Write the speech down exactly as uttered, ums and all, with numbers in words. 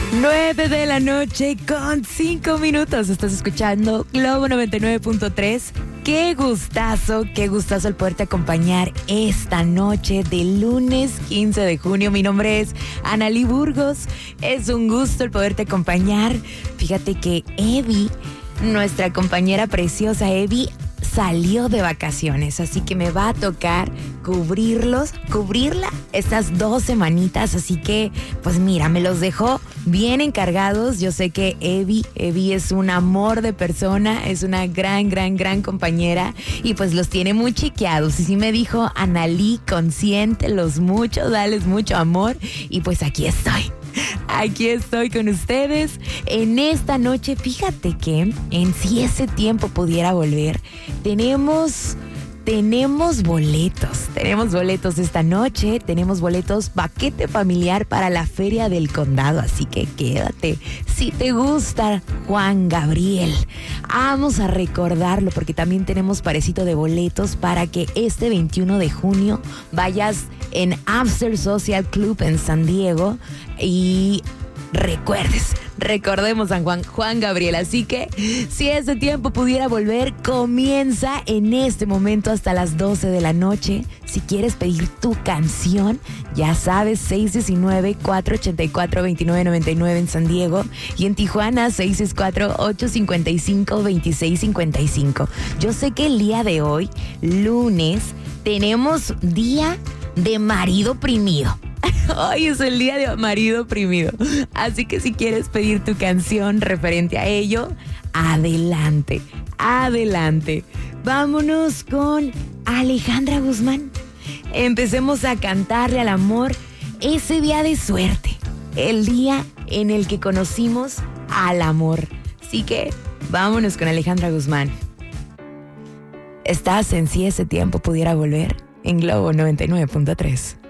nueve de la noche con cinco minutos. Estás escuchando Globo noventa y nueve punto tres. Qué gustazo, qué gustazo el poderte acompañar esta noche de lunes quince de junio. Mi nombre es Analí Burgos. Es un gusto el poderte acompañar. Fíjate que Evi, nuestra compañera preciosa Evi, salió de vacaciones, así que me va a tocar cubrirlos, cubrirla estas dos semanitas, así que pues mira, me los dejó bien encargados. Yo sé que Evi, Evi es un amor de persona, es una gran, gran, gran compañera y pues los tiene muy chiqueados. Y sí me dijo, Analí, consiéntelos mucho, dales mucho amor y pues aquí estoy. Aquí estoy con ustedes en esta noche. Fíjate que en Si ese tiempo pudiera volver, tenemos, tenemos boletos. Tenemos boletos esta noche. Tenemos boletos paquete familiar para la Feria del Condado. Así que quédate. Si te gusta Juan Gabriel, vamos a recordarlo porque también tenemos parecito de boletos para que este veintiuno de junio vayas en Amster Social Club en San Diego y recuerdes, recordemos a Juan, Juan Gabriel. Así que si ese tiempo pudiera volver, comienza en este momento hasta las doce de la noche. Si quieres pedir tu canción, ya sabes, seis uno nueve, cuatro ocho cuatro, dos nueve nueve nueve en San Diego y en Tijuana seis seis cuatro, ocho cinco cinco, dos seis cinco cinco. Yo sé que el día de hoy, lunes, tenemos día de marido oprimido. Hoy es el día de marido oprimido. Así que si quieres pedir tu canción referente a ello, adelante, adelante. Vámonos con Alejandra Guzmán. Empecemos a cantarle al amor ese día de suerte, el día en el que conocimos al amor. Así que vámonos con Alejandra Guzmán. Estás en Si ese tiempo pudiera volver en Globo noventa y nueve punto tres.